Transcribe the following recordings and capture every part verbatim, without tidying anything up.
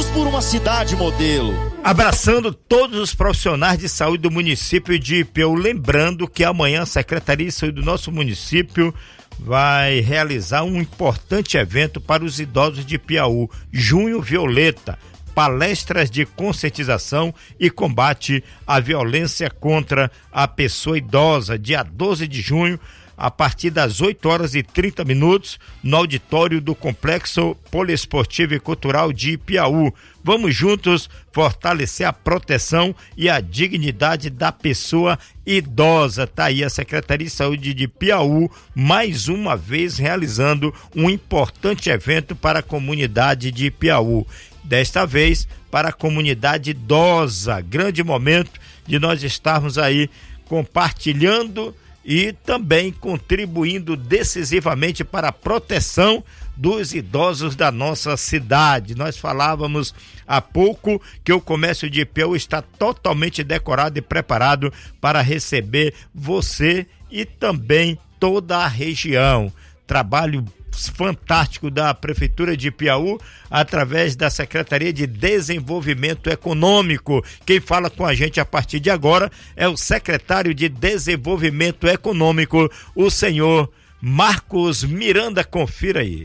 por uma cidade modelo. Abraçando todos os profissionais de saúde do município de Ipiaú, lembrando que amanhã a Secretaria de Saúde do nosso município vai realizar um importante evento para os idosos de Ipiaú, Junho Violeta, palestras de conscientização e combate à violência contra a pessoa idosa, dia doze de junho, a partir das oito horas e trinta minutos, no auditório do Complexo Poliesportivo e Cultural de Ipiaú. Vamos juntos fortalecer a proteção e a dignidade da pessoa idosa. Tá aí a Secretaria de Saúde de Ipiaú, mais uma vez realizando um importante evento para a comunidade de Ipiaú. Desta vez para a comunidade idosa. Grande momento de nós estarmos aí compartilhando e também contribuindo decisivamente para a proteção dos idosos da nossa cidade. Nós falávamos há pouco que o comércio de Ipiaú está totalmente decorado e preparado para receber você e também toda a região. Trabalho fantástico da Prefeitura de Ipiaú através da Secretaria de Desenvolvimento Econômico. Quem fala com a gente a partir de agora é o secretário de Desenvolvimento Econômico, o senhor Marcos Miranda. Confira aí.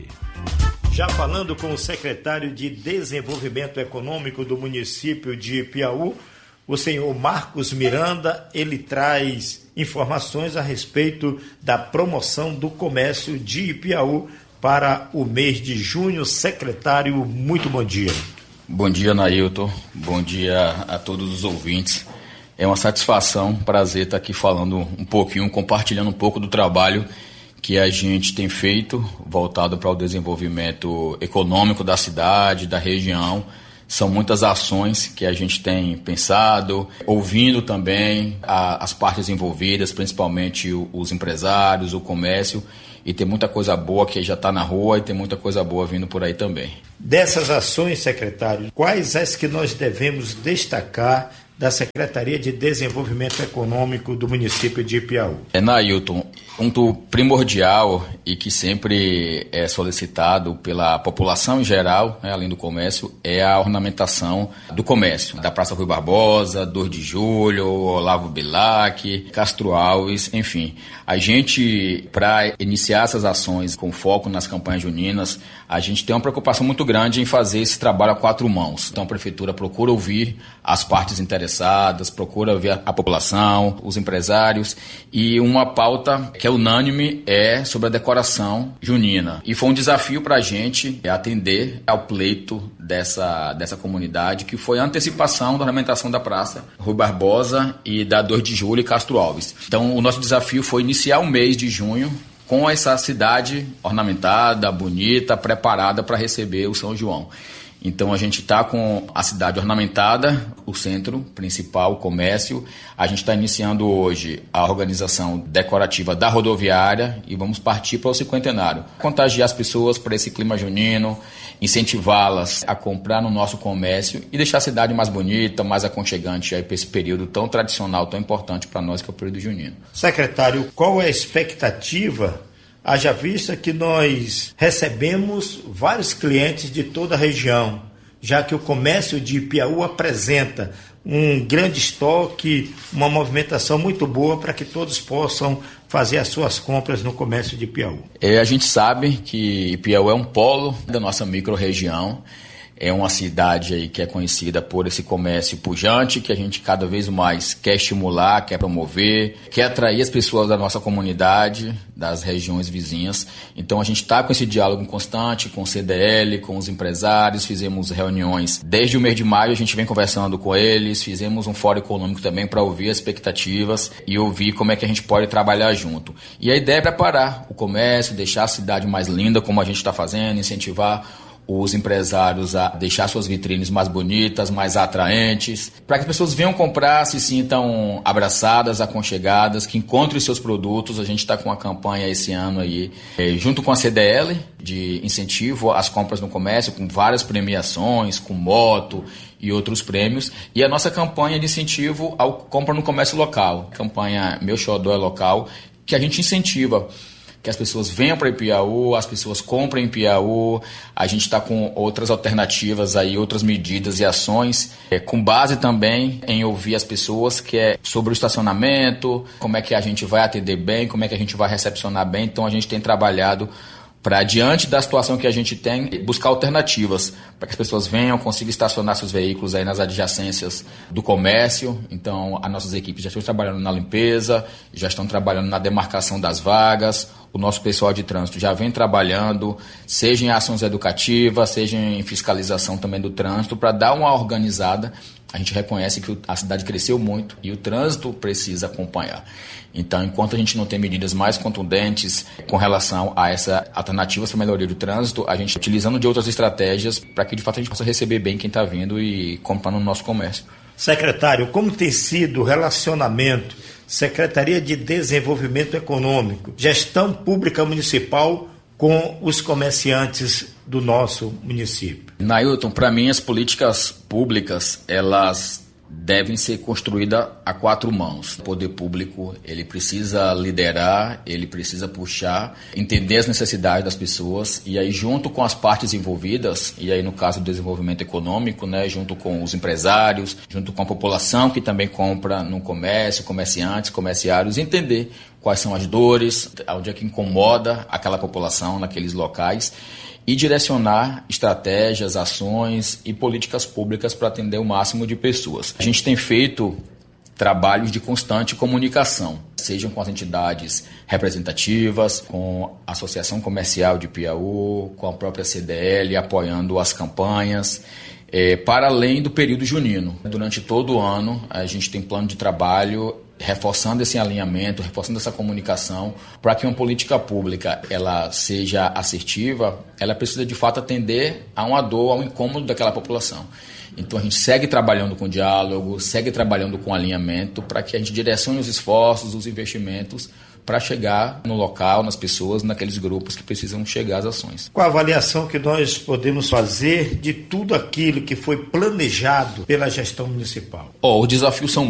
Já falando com o secretário de Desenvolvimento Econômico do município de Ipiaú, o senhor Marcos Miranda, ele traz informações a respeito da promoção do comércio de Ipiaú para o mês de junho. Secretário, muito bom dia. Bom dia, Nailton. Bom dia a todos os ouvintes. É uma satisfação, um prazer estar aqui falando um pouquinho, compartilhando um pouco do trabalho que a gente tem feito, voltado para o desenvolvimento econômico da cidade, da região. São muitas ações que a gente tem pensado, ouvindo também a, as partes envolvidas, principalmente o, os empresários, o comércio, e tem muita coisa boa que já está na rua e tem muita coisa boa vindo por aí também. Dessas ações, secretário, quais as que nós devemos destacar da Secretaria de Desenvolvimento Econômico do município de Ipiaú? É, Nailton, um ponto primordial e que sempre é solicitado pela população em geral, né, além do comércio, é a ornamentação do comércio, da Praça Rui Barbosa, dois de julho, Olavo Bilac, Castro Alves, enfim. A gente, para iniciar essas ações com foco nas campanhas juninas, a gente tem uma preocupação muito grande em fazer esse trabalho a quatro mãos. Então a Prefeitura procura ouvir as partes interessadas, procura ouvir a população, os empresários, e uma pauta que é unânime é sobre a decoração junina. E foi um desafio para a gente atender ao pleito dessa, dessa comunidade, que foi a antecipação da ornamentação da Praça Rui Barbosa e da dois de julho e Castro Alves. Então o nosso desafio foi iniciar o mês de junho com essa cidade ornamentada, bonita, preparada para receber o São João. Então a gente está com a cidade ornamentada, o centro principal, o comércio. A gente está iniciando hoje a organização decorativa da rodoviária e vamos partir para o cinquentenário. Contagiar as pessoas para esse clima junino, incentivá-las a comprar no nosso comércio e deixar a cidade mais bonita, mais aconchegante aí para esse período tão tradicional, tão importante para nós que é o período junino. Secretário, qual é a expectativa? Haja vista que nós recebemos vários clientes de toda a região, já que o comércio de Ipiaú apresenta um grande estoque, uma movimentação muito boa para que todos possam fazer as suas compras no comércio de Ipiaú. É, a gente sabe que Ipiaú é um polo da nossa micro-região. É uma cidade aí que é conhecida por esse comércio pujante, que a gente cada vez mais quer estimular, quer promover, quer atrair as pessoas da nossa comunidade, das regiões vizinhas. Então a gente está com esse diálogo constante com o C D L, com os empresários, fizemos reuniões desde o mês de maio, a gente vem conversando com eles, fizemos um fórum econômico também para ouvir as expectativas e ouvir como é que a gente pode trabalhar junto. E a ideia é preparar o comércio, deixar a cidade mais linda, como a gente está fazendo, incentivar os empresários a deixar suas vitrines mais bonitas, mais atraentes, para que as pessoas venham comprar, se sintam abraçadas, aconchegadas, que encontrem seus produtos. A gente está com uma campanha esse ano aí, eh, junto com a C D L, de incentivo às compras no comércio, com várias premiações, com moto e outros prêmios, e a nossa campanha de incentivo ao compra no comércio local, campanha Meu Xodó é Local, que a gente incentiva que as pessoas venham para Ipiaú, as pessoas comprem em Ipiaú. A gente está com outras alternativas aí, outras medidas e ações, é, com base também em ouvir as pessoas, que é sobre o estacionamento, como é que a gente vai atender bem, como é que a gente vai recepcionar bem. Então a gente tem trabalhado para, diante da situação que a gente tem, buscar alternativas para que as pessoas venham, consigam estacionar seus veículos aí nas adjacências do comércio. Então, as nossas equipes já estão trabalhando na limpeza, já estão trabalhando na demarcação das vagas. O nosso pessoal de trânsito já vem trabalhando, seja em ações educativas, seja em fiscalização também do trânsito, para dar uma organizada. A gente reconhece que a cidade cresceu muito e o trânsito precisa acompanhar. Então, enquanto a gente não tem medidas mais contundentes com relação a essa alternativas para a melhoria do trânsito, a gente está utilizando de outras estratégias para que, de fato, a gente possa receber bem quem está vindo e comprar no nosso comércio. Secretário, como tem sido o relacionamento Secretaria de Desenvolvimento Econômico, Gestão Pública Municipal com os comerciantes do nosso município? Nailton, para mim as políticas públicas, elas devem ser construídas a quatro mãos. O poder público, ele precisa liderar, ele precisa puxar, entender as necessidades das pessoas e aí junto com as partes envolvidas, e aí no caso do desenvolvimento econômico, né, junto com os empresários, junto com a população que também compra no comércio, comerciantes, comerciários, entender quais são as dores, onde é que incomoda aquela população naqueles locais e direcionar estratégias, ações e políticas públicas para atender o máximo de pessoas. A gente tem feito trabalhos de constante comunicação, sejam com as entidades representativas, com a Associação Comercial de Ipiaú, com a própria C D L, apoiando as campanhas, é, para além do período junino. Durante todo o ano, a gente tem plano de trabalho reforçando esse alinhamento, reforçando essa comunicação, para que uma política pública ela seja assertiva, ela precisa de fato atender a uma dor, a um incômodo daquela população. Então a gente segue trabalhando com diálogo, segue trabalhando com alinhamento, para que a gente direcione os esforços, os investimentos, para chegar no local, nas pessoas, naqueles grupos que precisam chegar às ações. Qual a avaliação que nós podemos fazer de tudo aquilo que foi planejado pela gestão municipal? Oh, os desafios são